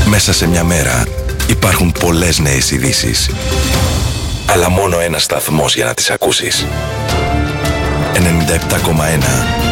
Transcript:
Μέσα σε μια μέρα υπάρχουν πολλές νέες ειδήσεις. Αλλά μόνο ένας σταθμός για να τις ακούσεις. 97,1